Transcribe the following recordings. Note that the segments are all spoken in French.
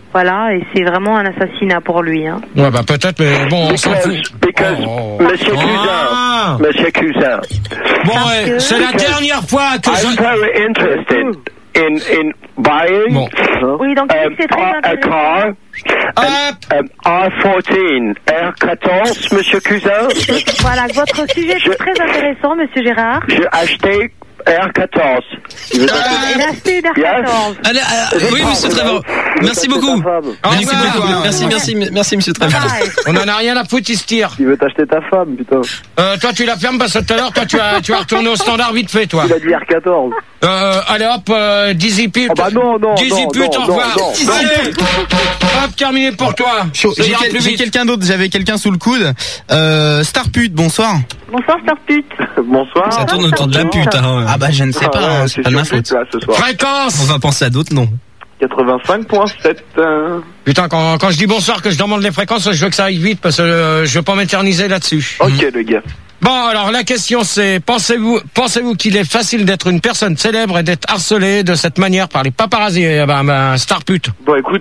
Voilà, et c'est vraiment un assassinat pour lui. Hein. Ouais, bah peut-être, mais bon, on s'en fout. Monsieur Cousin. Bon, ouais, c'est la dernière fois que I'm very interested in buying oui, donc c'est très intéressant. R14, R14, Monsieur Cousin. Voilà, votre sujet est très intéressant, Monsieur Gérard. J'ai acheté R14. Il a acheté une R14. Allez, oui, Monsieur Trevor. Merci beaucoup. Merci, Monsieur Trevor. On en a rien à foutre, il se tire. Il veut t'acheter ta femme, putain. Toi, tu la fermes parce que tout à l'heure, toi, tu vas retourner au standard vite fait, toi. Il a dit R14. Allez, hop, Dizzy Pute. Oh bah non, Dizzy Pute, au revoir. Allez, hop, terminé pour toi. J'ai quelqu'un d'autre, j'avais quelqu'un sous le coude. Starpute, bonsoir. Bonsoir, Starpute. Bonsoir. Ça tourne autour de la pute, hein. Ah bah, je ne sais pas, c'est pas de ma faute. Fréquence. On va penser à d'autres noms. 85.7. Putain, quand je dis bonsoir, que je demande les fréquences, je veux que ça aille vite parce que je veux pas m'éterniser là-dessus. Ok, le gars. Bon, alors la question c'est, pensez-vous qu'il est facile d'être une personne célèbre et d'être harcelé de cette manière par les paparazzis, Starpute? Bon, écoute,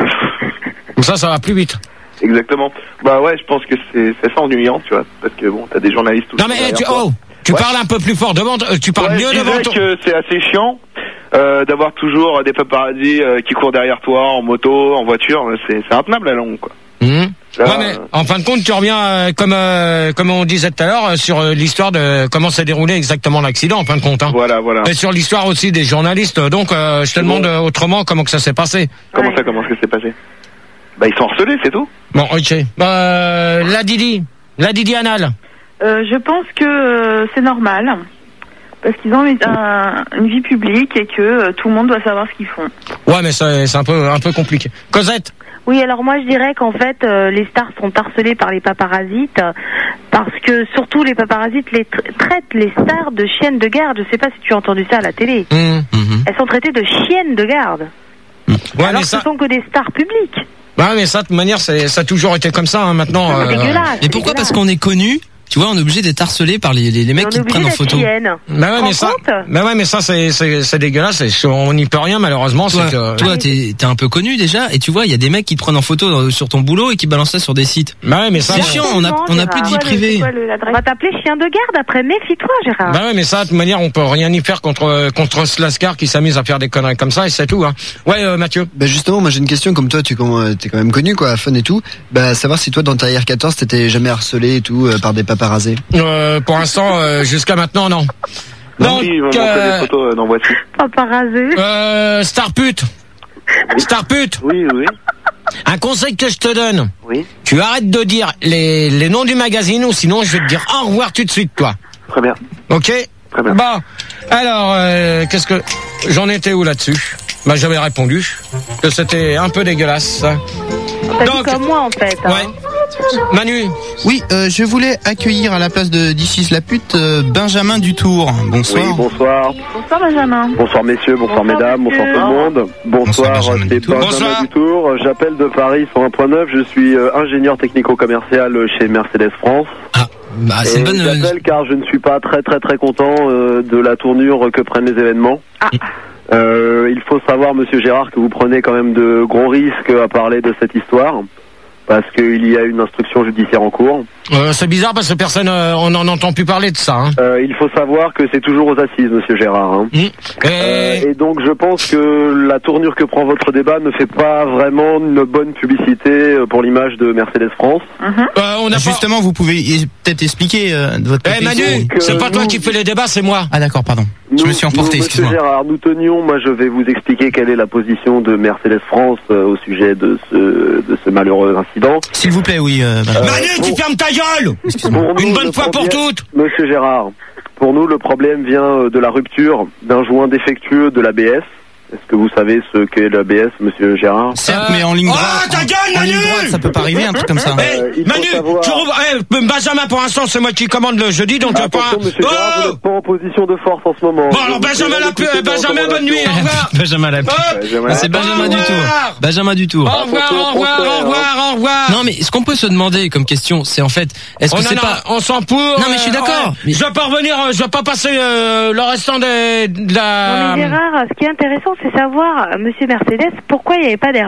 ça va plus vite. Exactement. Bah ouais, je pense que c'est ça ennuyant, tu vois, parce que bon, t'as des journalistes tout. Non mais tu parles un peu plus fort devant, tu parles mieux devant. Je que c'est assez chiant d'avoir toujours des paparazzis qui courent derrière toi en moto, en voiture, c'est intenable à longue, quoi. Ouais, mais en fin de compte, tu reviens comme on disait tout à l'heure sur l'histoire de comment s'est déroulé exactement l'accident en fin de compte. Hein. Voilà. Et sur l'histoire aussi des journalistes. Donc, je te demande autrement comment que ça s'est passé. Comment ça s'est passé? Bah ils sont harcelés, c'est tout. Bon, ok. La Didi anale. Je pense que c'est normal. Parce qu'ils ont une vie publique et que tout le monde doit savoir ce qu'ils font. Ouais, mais c'est un peu compliqué. Cosette? Oui, alors moi je dirais qu'en fait les stars sont harcelées par les paparasites parce que surtout les paparasites traitent les stars de chiennes de garde. Je sais pas si tu as entendu ça à la télé. Elles sont traitées de chiennes de garde. Ouais, alors ce sont que des stars publiques. Ouais, mais ça de toute manière ça a toujours été comme ça hein, maintenant. C'est dégueulasse. Mais pourquoi? Parce qu'on est connu. Tu vois, on est obligé d'être harcelé par les mecs qui te prennent en photo. Bah ouais, mais ça c'est dégueulasse. On n'y peut rien malheureusement. Toi, t'es un peu connu déjà, et tu vois, il y a des mecs qui te prennent en photo sur ton boulot et qui balancent ça sur des sites. Bah ouais, mais ça. C'est chiant. On a plus de vie privée. On va t'appeler chien de garde après. Méfie-toi, Gérard. Bah ouais, mais ça de toute manière, on peut rien y faire contre ce lascar qui s'amuse à faire des conneries comme ça et c'est tout. Hein. Ouais, Mathieu. Bah justement, moi j'ai une question. Comme toi, t'es quand même connu, quoi, fun et tout. Bah savoir si toi dans ta R14 t'étais jamais harcelé et tout par des paparazzis. Pour l'instant, jusqu'à maintenant, non. Donc, ils vont montrer des photos dans Voici. Paparazzi. Starpute. Oui. Un conseil que je te donne. Oui. Tu arrêtes de dire les noms du magazine ou sinon je vais te dire au revoir tout de suite, toi. Très bien. Ok. Très bien. Bon. Alors, qu'est-ce que j'en étais où là-dessus? Bah, j'avais répondu que c'était un peu dégueulasse. T'as dit comme moi en fait. Hein. Ouais. Manu. Oui, je voulais accueillir à la place de This la pute Benjamin Dutour. Bonsoir. Oui, bonsoir. Bonsoir Benjamin. Bonsoir messieurs, bonsoir mesdames, bonsoir tout le monde. Bonsoir, c'est Benjamin Dutour. J'appelle de Paris 101.9. Je suis ingénieur technico-commercial chez Mercedes France. Ah, bah c'est une bonne. J'appelle car je ne suis pas très content de la tournure que prennent les événements. Il faut savoir, monsieur Gérard, que vous prenez quand même de gros risques à parler de cette histoire. Parce qu'il y a une instruction judiciaire en cours. C'est bizarre parce que personne, on n'en entend plus parler de ça. Hein. Il faut savoir que c'est toujours aux assises, monsieur Gérard. Hein. Et donc je pense que la tournure que prend votre débat ne fait pas vraiment une bonne publicité pour l'image de Mercedes France. Justement, vous pouvez peut-être expliquer de votre côté. Manu, c'est pas toi qui fais les débats, c'est moi. Ah d'accord, pardon. Je me suis emporté, excuse-moi. Monsieur Gérard, nous tenions, moi je vais vous expliquer quelle est la position de Mercedes France au sujet de ce malheureux incident. S'il vous plaît, oui. Manu, tu fermes ta gueule. Une bonne fois pour toutes. Monsieur Gérard, pour nous le problème vient de la rupture d'un joint défectueux de l'ABS. Est-ce que vous savez ce qu'est l'ABS, monsieur Gérard? Certes, mais en ligne droite. Oh, ta gueule, Manu! Ça peut pas arriver, un truc comme ça. Manu, tu Benjamin, pour l'instant, c'est moi qui commande le jeudi, donc attention, monsieur Gérard, vous n'êtes pas en position de force en ce moment. Bon, alors, Benjamin, bonne nuit, au revoir. Benjamin c'est Benjamin Dutour. Benjamin Dutour. Au revoir. Non, mais ce qu'on peut se demander comme question, c'est en fait, est-ce que c'est pas... On s'en pour. Non, mais je suis d'accord. Je vais pas revenir, je vais pas passer le restant de la... Non, mais Gérard, ce qui est intéressant, c'est savoir, monsieur Mercedes, pourquoi il n'y avait pas